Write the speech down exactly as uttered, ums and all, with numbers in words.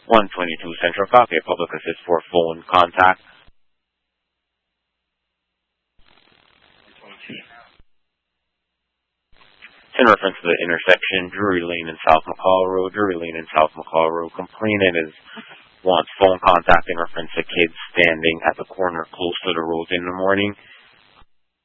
one twenty-two Central Copy, public assist for phone contact. In reference to the intersection, Drury Lane and South McCall Road, Drury Lane and South McCall Road, complainant is wants phone contact in reference to kids standing at the corner close to the road in the morning.